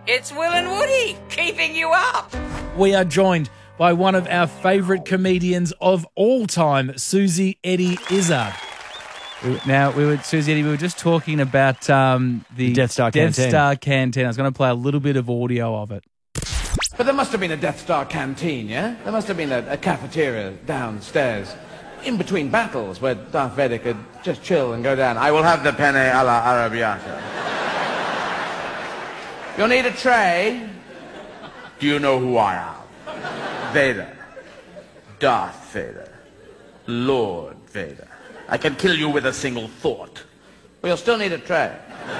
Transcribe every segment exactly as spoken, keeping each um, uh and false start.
It's Will and Woody, keeping you up. We are joined by one of our favourite comedians of all time, Susie Eddie Izzard. Now, we were Susie Eddie, we were just talking about um, the, the Death Star Death Canteen. Star Canteen. I was going to play a little bit of audio of it. But there must have been a Death Star canteen, yeah? There must have been a, a cafeteria downstairs, in between battles, where Darth Vader could just chill and go down. I will have the penne alla arrabbiata. You'll need a tray. Do you know who I am? Vader. Darth Vader. Lord Vader. I can kill you with a single thought. But you'll still need a tray.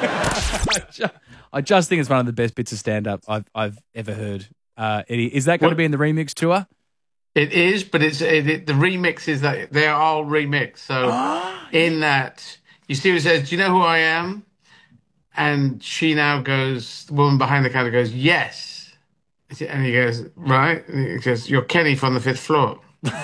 I just think it's one of the best bits of stand-up I've, I've ever heard. Uh, Eddie, is that going What? to be in the remix tour? It is, but it's it, it, the remix is that they're all remixed. So in that, you see, it says, "Do you know who I am?" And she now goes, the woman behind the counter goes, "Yes," and he goes, "Right," and he goes, "You're Kenny from the fifth floor."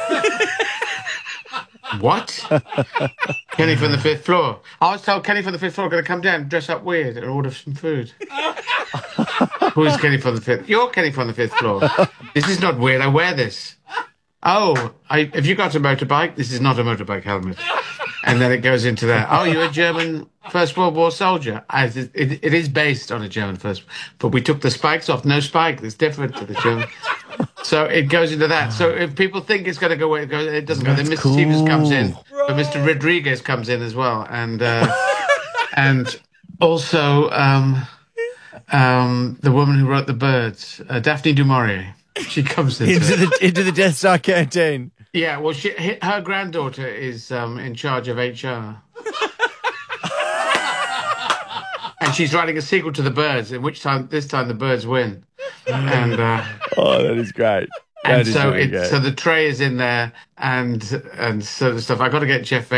What? Kenny from the fifth floor. I was told Kenny from the fifth floor going to come down, dress up weird, and order some food. Who's Kenny from the fifth? You're Kenny from the fifth floor. This is not weird. I wear this. Oh, I, have you got a motorbike? This is not a motorbike helmet. And then it goes into that. Oh, you're a German First World War soldier. As it, it, it is based on a German First, but we took the spikes off. No spike. It's different to the German. So it goes into that. So if people think it's going to go where it goes, it doesn't go. Then Mister cool. Stevens comes in, but Mister Rodriguez comes in as well, and uh, and also um, um, the woman who wrote The Birds, uh, Daphne du Maurier. She comes into, into the into the Death Star Canteen. Yeah, well, she, her granddaughter is um, in charge of H R. And she's writing a sequel to The Birds, in which time this time the birds win. And uh, Oh, that is great. That and is so really it, good. so the tray is in there, and and sort of stuff. I got to get Jeff